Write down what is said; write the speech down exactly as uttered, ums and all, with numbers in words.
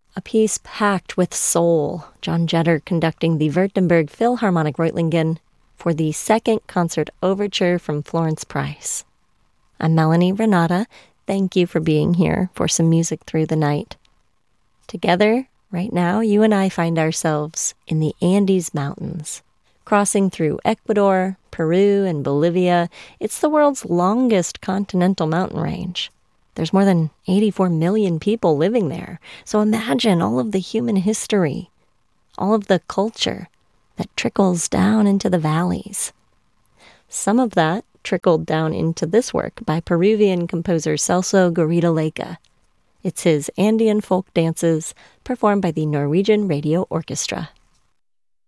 A piece packed with soul, John Jetter conducting the Württemberg Philharmonic Reutlingen for the second concert overture from Florence Price. I'm Melanie Renata. Thank you for being here for some music through the night. Together, right now, you and I find ourselves in the Andes Mountains. Crossing through Ecuador, Peru, and Bolivia, it's the world's longest continental mountain range. There's more than eighty-four million people living there, so imagine all of the human history, all of the culture that trickles down into the valleys. Some of that trickled down into this work by Peruvian composer Celso Garrido-Leyca. It's his Andean folk dances performed by the Norwegian Radio Orchestra.